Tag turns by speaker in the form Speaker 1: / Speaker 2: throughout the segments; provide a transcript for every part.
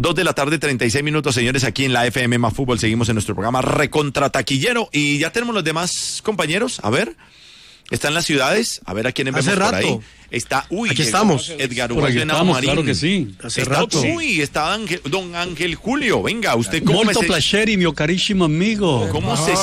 Speaker 1: 2:36 p.m, señores, aquí en la FM Más Fútbol. Seguimos en nuestro programa Recontrataquillero y ya tenemos los demás compañeros. A ver, están las ciudades. A ver a quiénes vemos por ahí. Está,
Speaker 2: aquí estamos.
Speaker 1: Edgar
Speaker 3: Hugo Marín. Claro que sí.
Speaker 2: Hace rato.
Speaker 1: Está don Ángel Julio. Venga, usted cómo
Speaker 3: Molto piacere, mio carissimo amigo.
Speaker 1: ¿Cómo se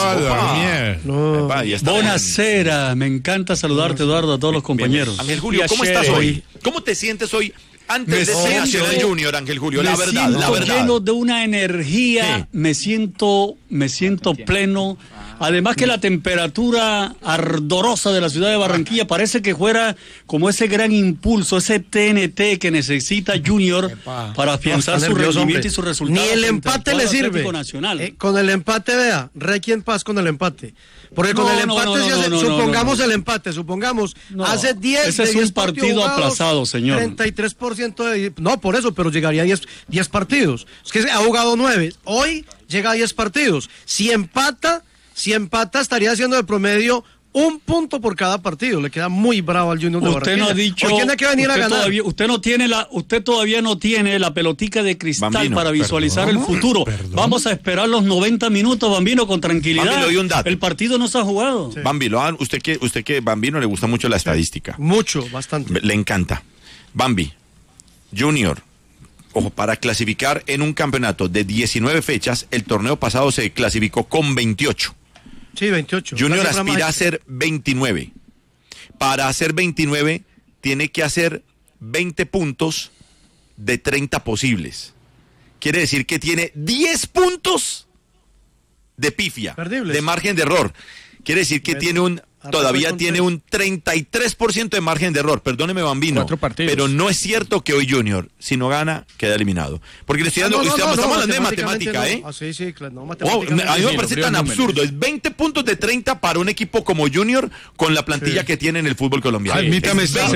Speaker 3: Buonasera, me encanta saludarte, Eduardo, a todos los compañeros.
Speaker 1: Ángel Julio, ¿cómo estás hoy? ¿Cómo te sientes hoy? Antes de ser Nacional Junior, Ángel Julio, la verdad.
Speaker 3: Me siento lleno de una energía, me siento pleno. Además que la temperatura ardorosa de la ciudad de Barranquilla parece que fuera como ese gran impulso, ese TNT que necesita Junior para afianzar su rendimiento y su resultado.
Speaker 2: Ni el empate le sirve. Con el empate, vea, Requiem paz con el empate. Porque con el empate, supongamos el empate, hace 10
Speaker 3: ese es un partido aplazado, señor.
Speaker 2: 33% de... No, por eso, pero llegaría a 10 partidos. Es que ha jugado 9. Hoy llega a 10 partidos. Si empata, estaría haciendo de promedio 1 punto por cada partido. Le queda muy bravo al Junior de Barranquilla.
Speaker 3: Usted no ha dicho...
Speaker 2: Hoy tiene que venir a ganar.
Speaker 3: Usted todavía no tiene la pelotica de cristal para visualizar el futuro. Vamos a esperar los 90 minutos, Bambino, con tranquilidad.
Speaker 1: Bambi, le doy un dato.
Speaker 3: El partido no se ha jugado.
Speaker 1: Sí. Bambi, usted que Bambino le gusta mucho la estadística.
Speaker 2: Mucho, bastante.
Speaker 1: Le encanta. Bambi, Junior, ojo, para clasificar en un campeonato de 19 fechas, el torneo pasado se clasificó con 28.
Speaker 2: Sí, 28.
Speaker 1: Junior aspira a hacer 29. Para hacer 29, tiene que hacer 20 puntos de 30 posibles. Quiere decir que tiene 10 puntos de pifia,
Speaker 2: perdibles,
Speaker 1: de margen de error. Quiere decir que todavía tiene un 33% de margen de error. Perdóneme, Bambino, pero no es cierto que hoy Junior, si no gana, queda eliminado. Porque le estoy dando, estamos hablando de matemática, ¿eh?
Speaker 2: Sí, claro, matemática.
Speaker 1: A mí me parece tan absurdo. Es 20 puntos de 30 para un equipo como Junior con la plantilla que tiene en el fútbol colombiano.
Speaker 4: Admítame esta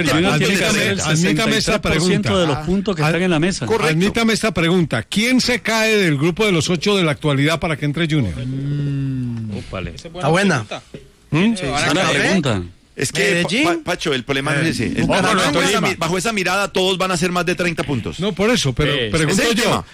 Speaker 4: pregunta.
Speaker 3: De los puntos que están en la mesa.
Speaker 4: Correcto. Admítame esta pregunta. ¿Quién se cae del grupo de los 8 de la actualidad para que entre Junior?
Speaker 2: Está buena.
Speaker 3: Buena pregunta.
Speaker 1: Es que, Pacho, el problema es ese. Bajo esa mirada, todos van a hacer más de 30 puntos.
Speaker 4: No, por eso, pero pregunto yo.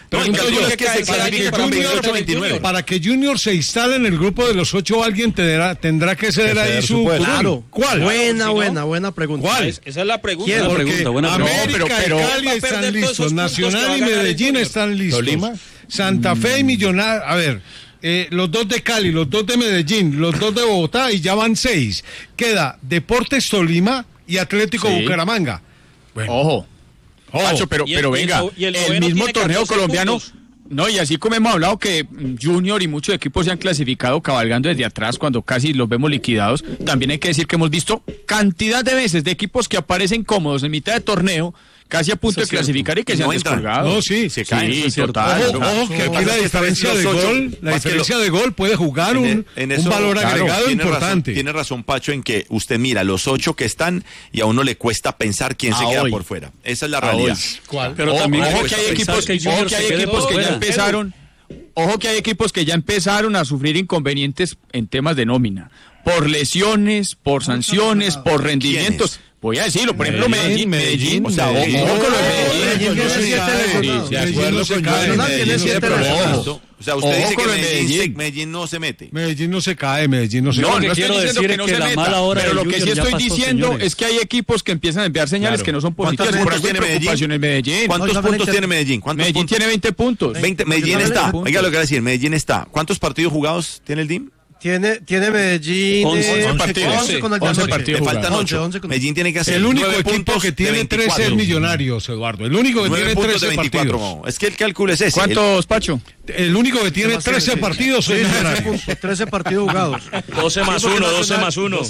Speaker 4: Para que Junior se instale en el grupo de los 8, alguien tendrá que ceder ahí su...
Speaker 2: Claro.
Speaker 4: ¿Cuál?
Speaker 2: Buena pregunta.
Speaker 4: ¿Cuál?
Speaker 5: Esa es la pregunta.
Speaker 4: América y Cali están listos. Nacional y Medellín están listos. Santa Fe y Millonarios... A ver... los 2 de Cali, los 2 de Medellín, los 2 de Bogotá y ya van 6. Queda Deportes Tolima y Atlético Bucaramanga.
Speaker 5: Bueno. Ojo. Pacho, pero venga, el mismo torneo colombiano. Puntos. No, y así como hemos hablado que Junior y muchos equipos se han clasificado cabalgando desde atrás cuando casi los vemos liquidados, también hay que decir que hemos visto cantidad de veces de equipos que aparecen cómodos en mitad de torneo, casi a punto de clasificar y que se han descolgado.
Speaker 4: No, sí,
Speaker 1: se caen.
Speaker 4: Sí, total. Ojo, que aquí la diferencia de gol puede jugar un valor agregado importante.
Speaker 1: Tiene razón, Pacho, en que usted mira los 8 que están y a uno le cuesta pensar quién se queda por fuera. Esa es la realidad.
Speaker 3: ¿Cuál? Pero también
Speaker 5: que hay equipos que ya empezaron. Ojo que hay equipos que ya empezaron a sufrir inconvenientes en temas de nómina. Por lesiones, por sanciones, por rendimientos. Voy a decirlo, por ejemplo, Medellín. O sea, ojo con lo de Medellín.
Speaker 4: De acuerdo con Medellín.
Speaker 1: O sea, usted dice que Medellín no se mete.
Speaker 4: Medellín no se cae.
Speaker 3: No, lo que quiero decir es que la mala hora
Speaker 5: pero lo que sí estoy diciendo es que hay equipos que empiezan a enviar señales que no son positivas.
Speaker 1: ¿Cuántos puntos tiene Medellín? ¿Cuántos puntos tiene Medellín?
Speaker 5: Medellín tiene 20 puntos.
Speaker 1: Medellín está. Oiga lo que voy a decir, Medellín está. ¿Cuántos partidos jugados tiene el DIM?
Speaker 2: Tiene Medellín
Speaker 5: 11 partidos.
Speaker 2: 11
Speaker 1: partidos. Le faltan 8. Medellín tiene que hacer
Speaker 4: el único equipo que tiene 13 es Millonarios, Eduardo. El único que tiene 13 partidos.
Speaker 1: Es que el cálculo es ese.
Speaker 5: ¿Cuántos, Pacho?
Speaker 4: El único que tiene 13 partidos es Millonarios.
Speaker 2: 13 partidos jugados.
Speaker 5: 12 más 1, 12 más 1.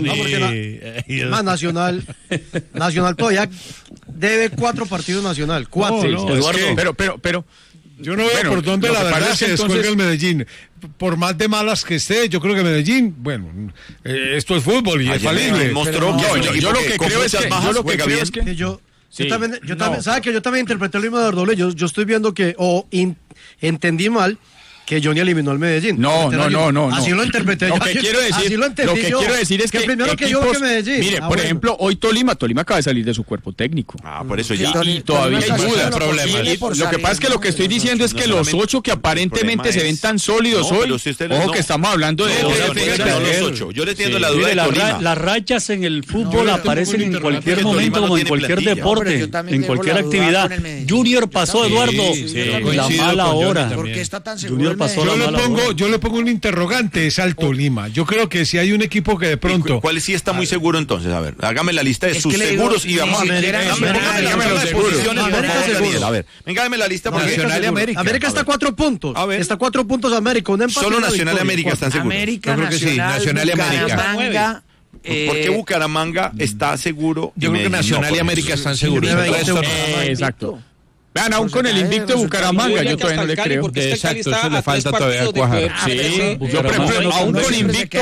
Speaker 2: Más Nacional todavía debe 4 partidos Nacional. 4.
Speaker 5: Eduardo, pero
Speaker 4: yo no veo por dónde la verdad se descuelga el Medellín. Por más de malas que esté, yo creo que Medellín, esto es fútbol y es falible.
Speaker 5: Yo lo que creo es que
Speaker 2: yo también, ¿sabe que yo también interpreté el mismo de Ordole? Yo estoy viendo que entendí mal que Johnny eliminó al Medellín.
Speaker 5: No.
Speaker 2: Así lo interpreté yo.
Speaker 5: Lo que quiero decir es que
Speaker 2: primero
Speaker 5: equipos,
Speaker 2: que yo que Medellín.
Speaker 5: Mire, por ejemplo, hoy Tolima acaba de salir de su cuerpo técnico.
Speaker 1: Por eso ya.
Speaker 5: Y todavía hay dudas. Lo que pasa es que lo que estoy diciendo es que los 8 que aparentemente se ven tan sólidos hoy, ojo que estamos hablando de...
Speaker 1: Yo le entiendo la duda de Tolima.
Speaker 3: Las rachas en el fútbol aparecen en cualquier momento, como en cualquier deporte, en cualquier actividad. Junior pasó, Eduardo, la mala hora.
Speaker 6: ¿Por qué está tan seguro?
Speaker 4: Yo le pongo un interrogante, es al Tolima. Yo creo que si hay un equipo que de pronto...
Speaker 1: ¿Cuál sí está muy seguro entonces? A ver, hágame la lista de sus seguros y vamos a ver. Hágame los posiciones. A ver, hágame la lista.
Speaker 2: Nacional y América. América está a 4 puntos. Está a 4 puntos América.
Speaker 1: Solo Nacional y América están seguros.
Speaker 6: América, yo creo que sí. Nacional y América.
Speaker 1: ¿Por qué Bucaramanga está seguro?
Speaker 7: Yo creo que Nacional y América están seguros.
Speaker 5: Exacto. Vean, aún con el invicto de Bucaramanga, yo todavía no le creo.
Speaker 7: Exacto, eso le falta todavía cuajar.
Speaker 5: Sí, yo por ejemplo, aún con invicto,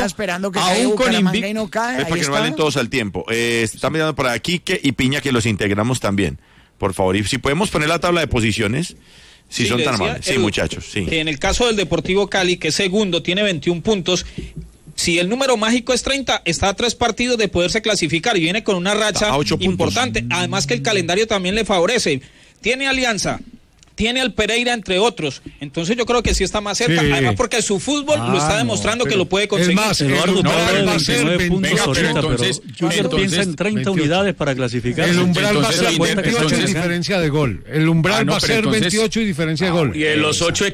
Speaker 6: y no cae.
Speaker 1: Es para que no valen todos al tiempo. Están mirando para Quique y Piña, que los integramos también. Por favor, y si podemos poner la tabla de posiciones, si son tan amables. Sí, muchachos, sí.
Speaker 8: Que en el caso del Deportivo Cali, que es segundo, tiene 21 puntos. Si el número mágico es 30, está a 3 partidos de poderse clasificar y viene con una racha importante. Además que el calendario también le favorece. Tiene Alianza, tiene al Pereira, entre otros. Entonces yo creo que sí está más cerca. Sí. Además porque su fútbol lo está demostrando que lo puede conseguir.
Speaker 4: Es más, Eduardo,
Speaker 3: va a ser 29 puntos ahorita, pero Junior piensa en 30 unidades para clasificar.
Speaker 4: El umbral va a ser 28 y diferencia de gol. El umbral va a ser 28 y diferencia de gol.
Speaker 9: Y de los 8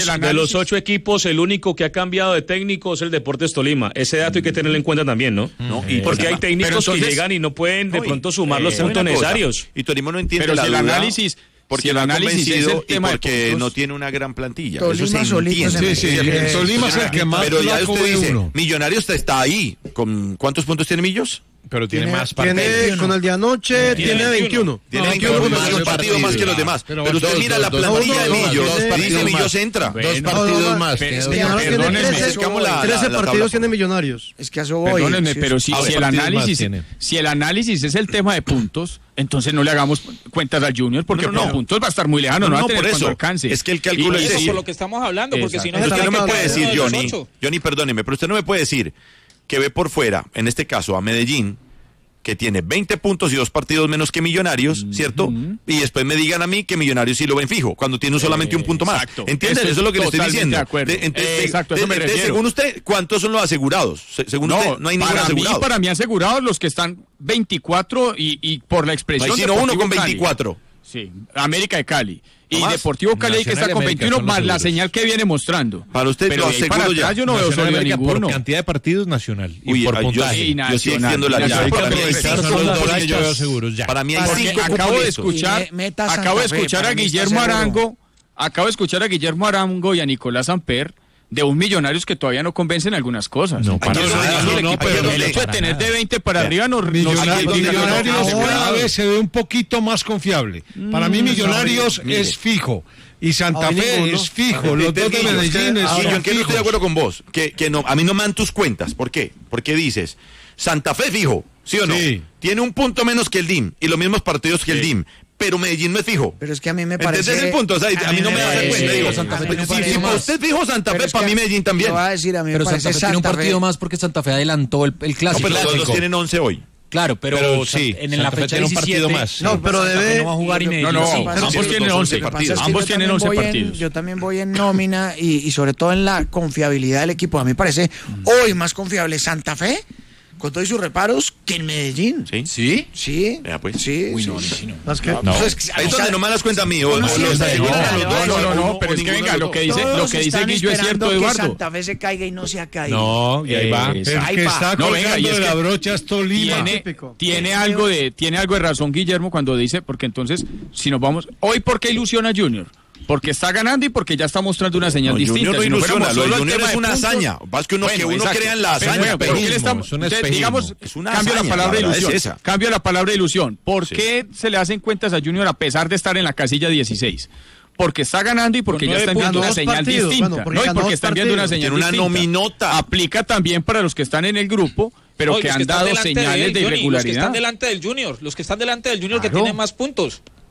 Speaker 9: equipos, el único que ha cambiado de técnico es el Deportes Tolima. Ese dato hay que tenerlo en cuenta también, ¿no? Porque hay técnicos que llegan y no pueden de pronto sumar los puntos necesarios.
Speaker 1: Y Tolima no entiende la duda. Porque el análisis es el tema y porque no tiene una gran plantilla.
Speaker 6: Tolima
Speaker 1: eso se entiende.
Speaker 4: Sí, el Tolima es el que más.
Speaker 1: Pero ya usted dice, Millonarios está ahí. ¿Con cuántos puntos tiene Millos?
Speaker 7: Pero tiene más partidos.
Speaker 2: Con el de anoche tiene 21.
Speaker 1: Tiene 21 partidos más que los demás. Pero usted mira la plantilla de Millos. Dice Millos entra.
Speaker 7: 2 partidos más.
Speaker 2: Perdónenme. 13 partidos tiene Millonarios.
Speaker 6: Es que eso voy.
Speaker 5: Perdónenme, pero si el análisis es el tema de puntos, entonces no le hagamos cuentas al Junior, porque por puntos va a estar muy lejano, no va a tener cuando alcance.
Speaker 1: Es que el cálculo es
Speaker 8: por lo que estamos hablando, porque si no...
Speaker 1: Usted no me puede decir, Johnny, perdóneme, pero usted no me puede decir que ve por fuera, en este caso a Medellín, que tiene 20 puntos y 2 partidos menos que Millonarios, ¿cierto? Y después me digan a mí que Millonarios sí lo ven fijo, cuando tiene solamente un punto más. ¿Entienden? Eso es lo que le estoy diciendo.
Speaker 5: Exacto, eso me refiero.
Speaker 1: Según usted, ¿cuántos son los asegurados? Según usted, no hay ningún asegurado.
Speaker 5: Para mí asegurados los que están 24 y por la expresión...
Speaker 1: No hay sino uno con 24.
Speaker 5: Sí, América de Cali. Y Deportivo Cali que está con 21 más la señal que viene mostrando.
Speaker 1: Para usted lo aseguro ya.
Speaker 5: Yo no veo sólido ninguno.
Speaker 7: Por cantidad de partidos nacional y por puntaje.
Speaker 1: Yo sí extiendo la llave. Para mí hay 5
Speaker 5: acabo de escuchar a Guillermo Arango y a Nicolás Samper de un Millonarios que todavía no convencen algunas cosas. Pero el hecho de tener de 20 para arriba
Speaker 4: Millonarios cada vez se ve un poquito más confiable. Para mí Millonarios es fijo. Y Santa Fe es fijo, los dos de Medellín es fijo.
Speaker 1: Yo estoy de acuerdo con vos, que no, a mí no me dan tus cuentas. ¿Por qué? Porque dices, Santa Fe fijo, ¿sí o no? Sí. Tiene un punto menos que el DIM y los mismos partidos que el DIM. Pero Medellín no es fijo.
Speaker 6: Pero es que a mí me parece...
Speaker 1: Entonces es el punto, o sea, a mí no me da cuenta. Digo,
Speaker 6: Santa Fe
Speaker 1: si usted fijo Santa Fe, para mí Medellín también.
Speaker 6: A decir, a mí
Speaker 10: pero Santa Fe tiene un partido más porque Santa Fe adelantó el clásico.
Speaker 1: No, pero los dos tienen 11 hoy.
Speaker 10: Claro, pero
Speaker 7: sí,
Speaker 10: en la fecha 17 un partido más.
Speaker 2: No, pero debe...
Speaker 10: No va a jugar y Medellín.
Speaker 5: Ambos tienen 11 partidos. Ambos tienen 11 partidos.
Speaker 6: Yo también voy en nómina y sobre todo en la confiabilidad del equipo. A mí me parece hoy más confiable Santa Fe, con todos sus reparos, que en Medellín.
Speaker 1: ¿Sí?
Speaker 6: ¿Sí? Sí.
Speaker 1: Ya, pues.
Speaker 6: Sí.
Speaker 10: Uy, no.
Speaker 1: Ahí es donde no me das cuenta a mí.
Speaker 5: No, pero es que venga, lo que dice Guillo es cierto, Eduardo.
Speaker 6: Que Santa Fe se caiga y no se ha caído.
Speaker 7: No, y ahí va.
Speaker 4: El que está colgando de la brocha es Tolima.
Speaker 5: Tiene algo de razón Guillermo cuando dice, porque entonces, si nos vamos, hoy, ¿por qué ilusiona Junior? Porque está ganando y porque ya está mostrando una señal distinta.
Speaker 1: Junior no ilusiona, Junior es una hazaña. Vas que uno crea en la hazaña.
Speaker 5: Digamos, cambio la palabra ilusión. Cambio la palabra ilusión. ¿Por qué se le hacen cuentas a Junior a pesar de estar en la casilla 16? Porque está ganando y porque ya están viendo una señal distinta. No, y porque están viendo una señal distinta.
Speaker 1: Una nominota.
Speaker 5: Aplica también para los que están en el grupo, pero que han dado señales de irregularidad.
Speaker 8: Los que están delante del Junior, que tienen más puntos.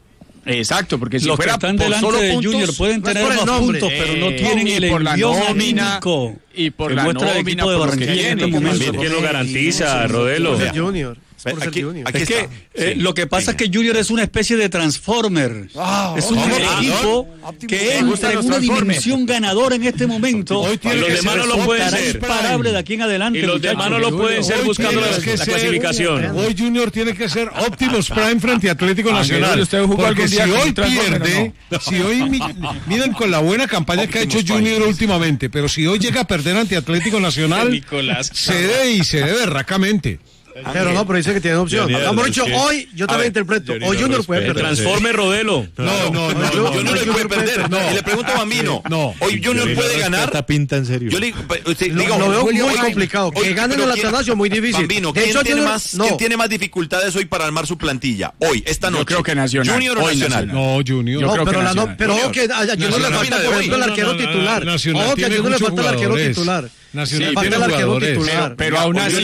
Speaker 3: Exacto, porque si
Speaker 8: los
Speaker 3: fuera
Speaker 8: que están
Speaker 3: por
Speaker 8: delante
Speaker 3: solo
Speaker 8: de
Speaker 3: puntos,
Speaker 8: Junior pueden tener más puntos, pero no tienen el
Speaker 3: por la
Speaker 8: envío
Speaker 3: nómina
Speaker 8: anímico
Speaker 3: y por
Speaker 8: que
Speaker 3: la
Speaker 8: muestra el
Speaker 3: nómina
Speaker 8: equipo de
Speaker 3: por lo que
Speaker 8: Barranquilla en
Speaker 3: tiene.
Speaker 8: este momento.
Speaker 9: ¿Quién lo garantiza, Rodelo?
Speaker 2: Junior.
Speaker 1: Aquí
Speaker 8: Es
Speaker 1: está.
Speaker 8: que lo que pasa es que Junior es una especie de transformer. Es un equipo que entra en una dimensión ganadora en este momento.
Speaker 9: Los demás no lo pueden ser.
Speaker 8: Imparable de aquí en adelante.
Speaker 9: Y los demás no lo pueden ser buscando la clasificación.
Speaker 4: Hoy Junior tiene que ser Optimus Prime frente a Atlético Nacional. Porque si hoy pierde, si hoy miren con la buena campaña que ha hecho Junior últimamente, pero si hoy llega a perder ante Atlético Nacional, cede y cede berracamente.
Speaker 2: Pero no, pero dice que tiene opción. Hemos dicho hoy, yo también interpreto. Hoy Junior puede perder.
Speaker 9: Transforme Rodelo.
Speaker 1: No, Junior no puede perder. Y le pregunto a Bambino, hoy Junior puede ganar.
Speaker 7: Esta pinta en serio.
Speaker 1: Yo le
Speaker 2: Lo veo muy complicado. Que gane en el Atanasio muy difícil.
Speaker 1: Bambino, ¿quién tiene más dificultades hoy para armar su plantilla? Hoy, esta noche.
Speaker 3: Yo creo que Nacional.
Speaker 1: ¿Junior o Nacional?
Speaker 4: No, Junior.
Speaker 2: No, pero ojo que a Junior le falta, por ejemplo, el arquero titular. Ojo que a Junior le falta el arquero titular.
Speaker 4: Nacional
Speaker 2: falta el arquero titular.
Speaker 3: Pero aún así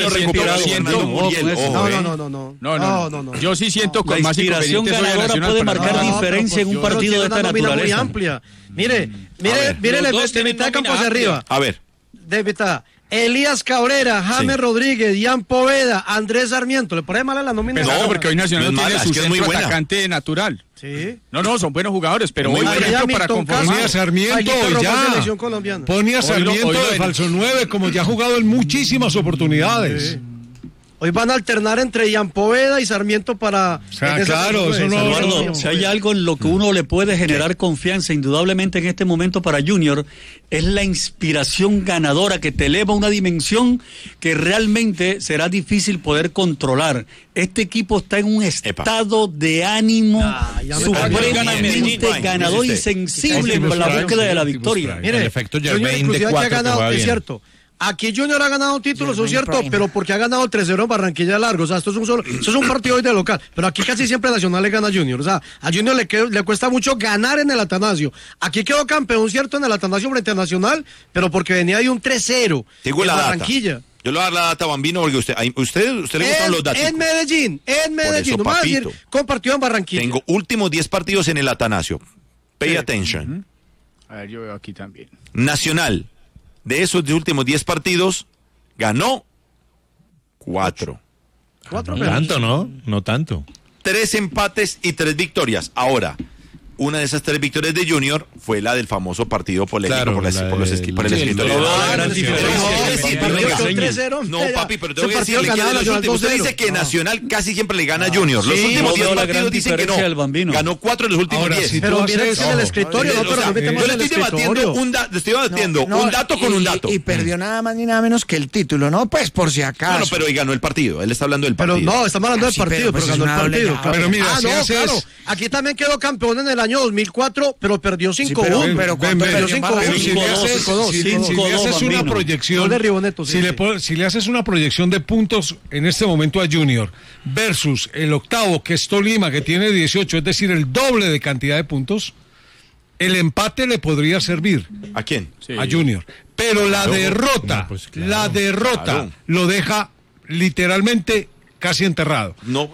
Speaker 2: No.
Speaker 3: Yo sí siento con
Speaker 8: La
Speaker 3: más
Speaker 8: inspiración ganadora puede marcar diferencia en un partido de esta naturaleza.
Speaker 2: Muy amplia. Mire, de mitad de campo hacia arriba.
Speaker 1: A ver.
Speaker 2: De mitad. Elías Cabrera, James Rodríguez, Ian Poveda, Andrés Sarmiento. ¿Le parece mal a la nómina?
Speaker 3: Claro, porque hoy Nacional no tiene su centro atacante natural.
Speaker 2: Sí.
Speaker 3: No, son buenos jugadores, pero hoy, por ejemplo, para conformar...
Speaker 4: Ponía Sarmiento ya. Ponía Sarmiento de falso 9, como ya ha jugado en muchísimas oportunidades.
Speaker 2: Sí. Hoy van a alternar entre Ian Poveda y Sarmiento para...
Speaker 4: claro, eso no...
Speaker 8: Eduardo, si hay algo en lo que uno le puede generar confianza indudablemente en este momento para Junior, es la inspiración ganadora que te eleva a una dimensión que realmente será difícil poder controlar. Este equipo está en un estado de ánimo supremamente ganador y sensible por la búsqueda de la victoria.
Speaker 7: Mire, el efecto Germain de 4 que
Speaker 2: ganado,
Speaker 7: va bien.
Speaker 2: es cierto. Aquí Junior ha ganado títulos, ¿no es cierto? Pero porque ha ganado 3-0 en Barranquilla Largo. O sea, esto es un partido hoy de local. Pero aquí casi siempre Nacional le gana a Junior. O sea, a Junior le cuesta mucho ganar en el Atanasio. Aquí quedó campeón, ¿cierto? En el Atanasio frente a Nacional, pero porque venía de un 3-0 en Barranquilla.
Speaker 1: Yo le voy a dar la data, Bambino, porque usted le gustan los datos.
Speaker 2: En Medellín. No más decir, compartido en Barranquilla.
Speaker 1: Tengo últimos 10 partidos en el Atanasio. Pay attention.
Speaker 3: A ver, yo veo aquí también.
Speaker 1: Nacional. De esos últimos 10 partidos, ganó 4.
Speaker 7: No tanto, ¿no? No tanto.
Speaker 1: 3 empates y 3 victorias. Ahora, una de esas 3 victorias de Junior fue la del famoso partido polémico por el escritorio. No, papi, pero tengo que decirle que de los últimos, usted dice que Nacional casi siempre le gana a Junior. Los últimos 10 partidos dicen que no. Ganó 4 de los últimos 10.
Speaker 2: Pero mira, es en el escritorio,
Speaker 1: yo le estoy debatiendo un dato con un dato.
Speaker 6: Y perdió nada más ni nada menos que el título, ¿no? Pues por si acaso.
Speaker 1: Bueno, pero hoy ganó el partido. Él está hablando del partido.
Speaker 2: Pero no, estamos hablando del partido, pero ganó el partido.
Speaker 4: Pero mira,
Speaker 2: claro. Aquí también quedó campeón en el año 2004, pero perdió 5-1.
Speaker 6: Pero ¿cuánto perdió?
Speaker 4: Si le haces una proyección, si le haces una proyección de puntos en este momento a Junior versus el octavo, que es Tolima, que tiene 18, es decir, el doble de cantidad de puntos, el empate le podría servir.
Speaker 1: ¿A quién?
Speaker 4: A Junior. Pero la derrota, lo deja literalmente casi enterrado.
Speaker 1: No,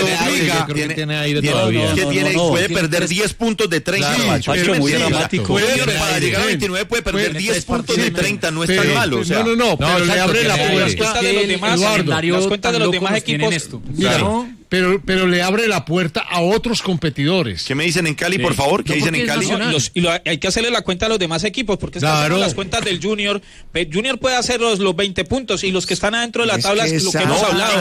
Speaker 1: puede perder 10 puntos de 30.
Speaker 8: Muy dramático.
Speaker 1: Para llegar a 29 puede perder 10 puntos de 30, no es tan malo.
Speaker 4: Pero le abre la puerta.
Speaker 8: Las cuentas de los demás equipos.
Speaker 4: Pero le abre la puerta a otros competidores.
Speaker 1: ¿Qué me dicen en Cali, por favor? ¿Qué dicen en Cali?
Speaker 8: Hay que hacerle la cuenta a los demás equipos, porque las cuentas del Junior. Junior puede hacer los 20 puntos y los que están adentro de la tabla es lo que hemos hablado.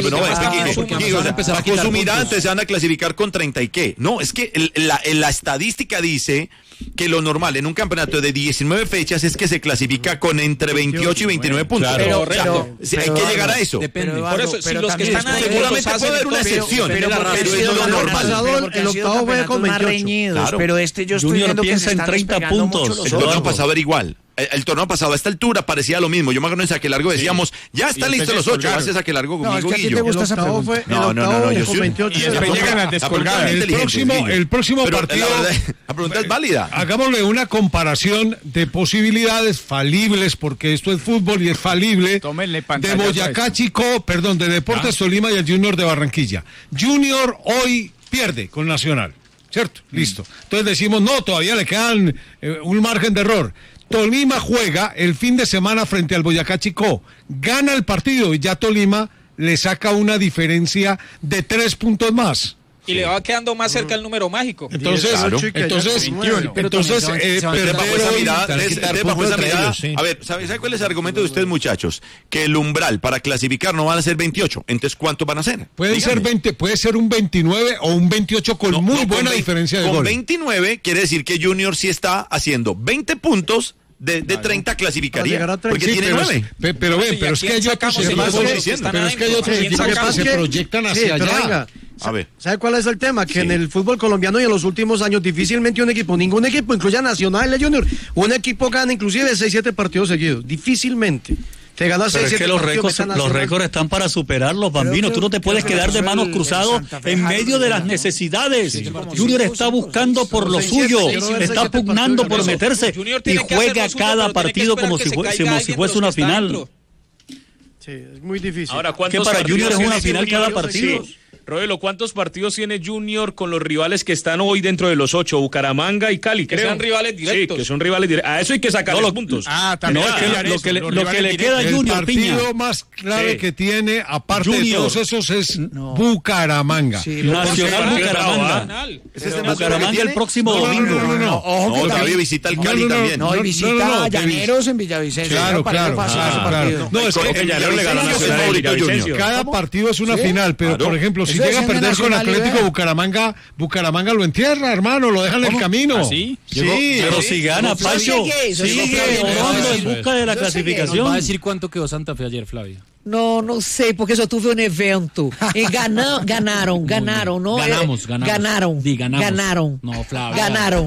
Speaker 1: Bajo su mirante se van a clasificar con 30 y qué. No, es que la estadística dice que lo normal en un campeonato de 19 fechas es que se clasifica con entre 28 y 29 puntos.
Speaker 6: Pero
Speaker 1: hay que llegar a eso.
Speaker 8: Depende. Por eso, si los que están adentro
Speaker 1: seguramente puede haber una excepción, pero es lo normal.
Speaker 2: El octavo fue con 28.
Speaker 6: Pero yo estoy viendo que se están
Speaker 8: 30 puntos.
Speaker 1: El torneo pasado era igual. El torneo pasado a esta altura parecía lo mismo. Yo me acuerdo en Saquelargo decíamos, ya están listos los 8, gracias a Saquelargo conmigo, Guillo.
Speaker 2: El octavo fue con 28.
Speaker 1: Y después llegan a descolgar.
Speaker 4: El próximo partido.
Speaker 1: La pregunta es válida.
Speaker 4: Hagámosle una comparación de posibilidades falibles, porque esto es fútbol y es falible, de Boyacá Chico, de Deportes Tolima y el Junior de Barranquilla. Junior hoy pierde con Nacional. ¿cierto? Listo. Entonces decimos, no, todavía le quedan un margen de error. Tolima juega el fin de semana frente al Boyacá Chicó, gana el partido y ya Tolima le saca una diferencia de 3 puntos más.
Speaker 8: Y le va quedando más cerca el número mágico.
Speaker 4: Entonces,
Speaker 1: Claro.
Speaker 4: perder hoy...
Speaker 1: bajo esa mirada, a ver, ¿sabe cuál es el argumento de ustedes, muchachos? Que el umbral para clasificar no van a ser 28. Entonces, ¿cuántos van a ser?
Speaker 4: Pueden ser 20, puede ser un 29 o un 28 con muy buena diferencia de
Speaker 1: con
Speaker 4: gol.
Speaker 1: 29 quiere decir que Junior sí está haciendo 20 puntos de 30 clasificaría, porque tiene 9.
Speaker 4: Pero es que hay otros equipos que se proyectan hacia allá.
Speaker 1: A ver.
Speaker 2: ¿Sabe cuál es el tema? Que en el fútbol colombiano y en los últimos años difícilmente ningún equipo, incluya Nacional y Junior, un equipo gana inclusive 6-7 partidos seguidos, difícilmente. Te ganas 6-7
Speaker 3: Pero es que los récords están para superarlos, Bambino. Tú no te puedes quedar de manos cruzados en medio de las necesidades. Junior está buscando por lo suyo, está pugnando por meterse y juega cada partido como si fuese una final.
Speaker 2: Sí, es muy difícil.
Speaker 9: Ahora,
Speaker 3: que para Junior es una final cada partido.
Speaker 9: Sí. Rodelo, ¿cuántos partidos tiene Junior con los rivales que están hoy dentro de los 8? Bucaramanga y Cali,
Speaker 8: que sean rivales directos.
Speaker 9: Sí, que son rivales directos. A eso hay que sacar los puntos.
Speaker 3: También lo que le queda a Junior,
Speaker 4: el partido más clave que tiene, aparte de todos esos, es Bucaramanga.
Speaker 3: Nacional Bucaramanga. Bucaramanga el próximo domingo.
Speaker 1: No, todavía visita el Cali también.
Speaker 6: No, y visita a Llaneros en Villavicencio.
Speaker 4: Claro.
Speaker 1: No, es que Llaneros le ganó a Nacional en Villavicencio.
Speaker 4: Cada partido es una final, pero por ejemplo, si llega a perder con Atlético Bucaramanga lo entierra, hermano, lo deja en el camino.
Speaker 3: Sí, pero si gana, Pacho, sigue en busca de la clasificación.
Speaker 10: ¿Va a decir cuánto quedó Santa Fe ayer, Flavia?
Speaker 11: Não sei, porque só tuve evento. E ganaram, não?
Speaker 10: Ganamos.
Speaker 11: Ganaram.
Speaker 10: No, Flavia.
Speaker 11: Ganaram.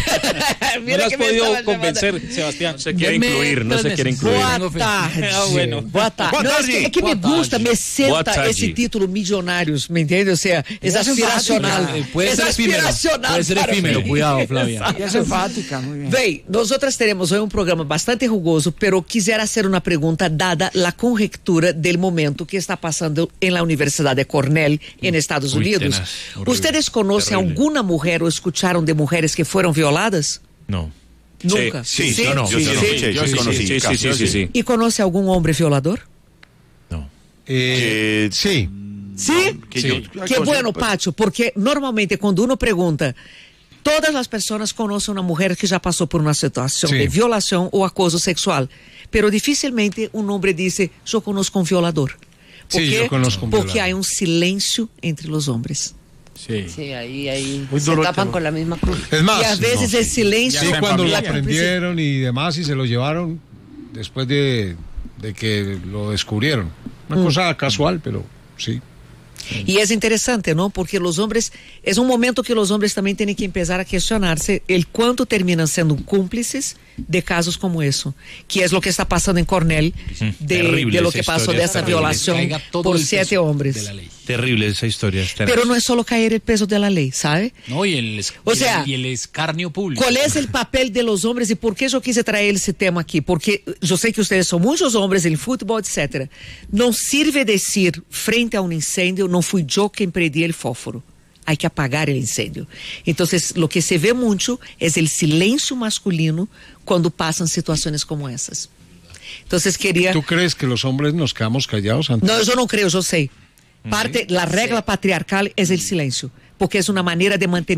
Speaker 8: No lo has podido convencer, Sebastián.
Speaker 9: No se quiere incluir.
Speaker 11: Boa tarde. Boa tarde. Não, é que me gusta, me senta esse título Milionários, me entende? Ou seja, é aspiracional.
Speaker 10: Puede ser efímero, cuidado, Flavia.
Speaker 6: Es enfática, muy bien.
Speaker 11: Bem, nosotras teremos hoy un programa bastante jugoso, pero quisiera hacer una pregunta dada la conjectura del momento que está pasando en la Universidad de Cornell en Estados Unidos. ¿Ustedes conocen alguna mujer o escucharon de mujeres que fueron violadas?
Speaker 7: No.
Speaker 11: Nunca.
Speaker 1: Sí. Yo conocí.
Speaker 11: ¿Y conoce algún hombre violador?
Speaker 7: No.
Speaker 4: Sí.
Speaker 11: ¿Sí? Qué bueno, Pacho, porque normalmente cuando uno pregunta, todas las personas conocen una mujer que ya pasó por una situación de violación o acoso sexual, pero difícilmente un hombre dice, yo conozco un violador.
Speaker 4: Yo conozco un violador.
Speaker 11: Porque hay un silencio entre los hombres.
Speaker 12: Sí, ahí se tapan con la misma cruz.
Speaker 4: Es más,
Speaker 11: y a veces el silencio...
Speaker 4: Sí, cuando lo aprendieron y demás y se lo llevaron después de que lo descubrieron. Una cosa casual, pero sí.
Speaker 11: Y es interesante, ¿no? Porque los hombres, es un momento que los hombres también tienen que empezar a cuestionarse el cuánto terminan siendo cómplices de casos como eso, que es lo que está pasando en Cornell, de lo que pasó de esa violación por 7 hombres.
Speaker 7: Terrible esa historia.
Speaker 11: Pero no es solo caer el peso de la ley, ¿sabe?
Speaker 10: No, y el escarnio público.
Speaker 11: ¿Cuál es el papel de los hombres y por qué yo quise traer ese tema aquí? Porque yo sé que ustedes son muchos hombres en fútbol, etcétera. No sirve decir frente a un incendio, no fui yo quien prendí el fósforo. Hay que apagar el incendio. Entonces, lo que se ve mucho es el silencio masculino cuando pasan situaciones como esas. Entonces, quería...
Speaker 4: ¿Tú crees que los hombres nos quedamos callados antes?
Speaker 11: No, yo no creo, yo sé. La regla patriarcal es el silencio, porque es una manera de mantener